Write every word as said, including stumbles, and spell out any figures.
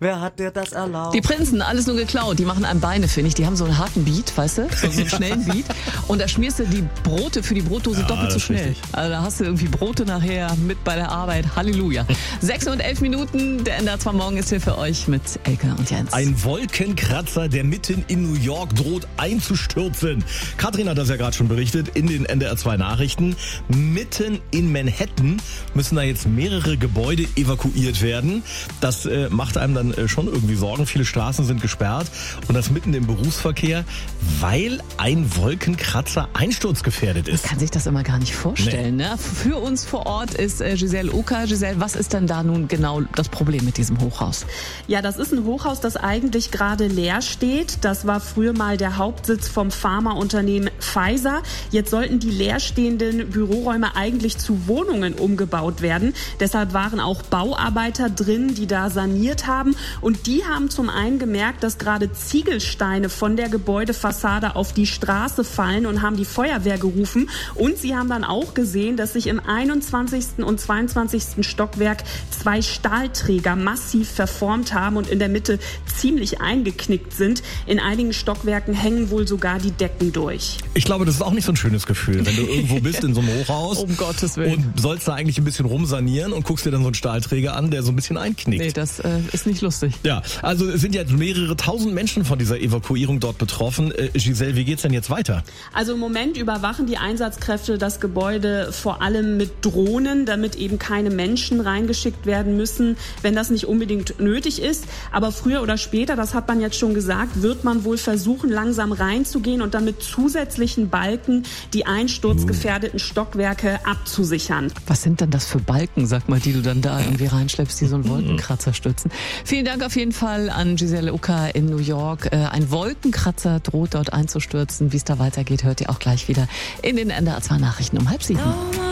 Wer hat dir das erlaubt? Die Prinzen, alles nur geklaut. Die machen einem Beine, finde ich. Die haben so einen harten Beat, weißt du? So, so einen schnellen Beat. Und da schmierst du die Brote für die Brotdose ja, doppelt so schnell. Richtig. Also da hast du irgendwie Brote nachher mit bei der Arbeit. Halleluja. sechs und elf Minuten. Der N D R zwei Morgen ist hier für euch mit Elke und Jens. Ein Wolkenkratzer, der mitten in New York droht einzustürzen. Katrin hat das ja gerade schon berichtet in den N D R zwei Nachrichten. Mitten in Manhattan müssen da jetzt mehrere Gebäude evakuiert werden. Das äh, macht einem dann äh, schon irgendwie Sorgen. Viele Straßen sind gesperrt und das mitten im Berufsverkehr, weil ein Wolkenkratzer einsturzgefährdet ist. Man kann sich das immer gar nicht vorstellen. Nee. Ne? Für uns vor Ort ist äh, Giselle Uka. Giselle, was ist denn da nun genau das Problem mit diesem Hochhaus? Ja, das ist ein Hochhaus, das eigentlich gerade leer steht. Das war früher mal der Hauptsitz vom Pharmaunternehmen Pfizer. Jetzt sollten die leerstehenden Büroräume eigentlich zu Wohnungen umgebaut werden. Deshalb waren auch Bauarbeiter drin, die da saniert haben. Und die haben zum einen gemerkt, dass gerade Ziegelsteine von der Gebäudefassade auf die Straße fallen und haben die Feuerwehr gerufen. Und sie haben dann auch gesehen, dass sich im einundzwanzigsten und zweiundzwanzigsten Stockwerk zwei Stahlträger massiv verformt haben und in der Mitte ziemlich eingeknickt sind. In einigen Stockwerken hängen wohl sogar die Decken durch. Ich glaube, das ist auch nicht so ein schönes Gefühl, wenn du irgendwo bist in so einem Hochhaus um Gottes Willen. Und sollst da eigentlich ein bisschen rumsanieren und guckst dir dann so einen Stahlträger an, der so ein bisschen einknickt. Nee, das äh, ist nicht lustig. Ja, also es sind jetzt mehrere tausend Menschen von dieser Evakuierung dort betroffen. Äh, Giselle, wie geht's denn jetzt weiter? Also im Moment überwachen die Einsatzkräfte das Gebäude vor allem mit Drohnen, damit eben keine Menschen reingeschickt werden müssen, wenn das nicht unbedingt nötig ist. Aber früher oder später, das hat man jetzt schon gesagt, wird man wohl versuchen, langsam reinzugehen und dann mit zusätzlichen Balken die einsturzgefährdeten Stockwerke abzusichern. Was sind denn das für Balken, sag mal, die du dann da irgendwie reinschleppst, die so einen Wolkenkratzer stützen? Vielen Dank auf jeden Fall an Giselle Uka in New York. Ein Wolkenkratzer droht dort einzustürzen. Wie es da weitergeht, hört ihr auch gleich wieder in den N D R zwei Nachrichten um halb sieben.